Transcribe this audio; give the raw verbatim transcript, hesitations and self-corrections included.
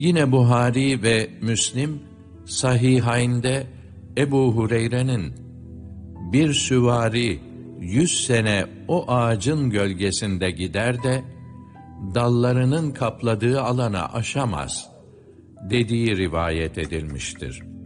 Yine Buhari ve Müslim Sahihayn'de Ebu Hureyre'nin bir süvari yüz sene o ağacın gölgesinde gider de dallarının kapladığı alana aşamaz dediği rivayet edilmiştir.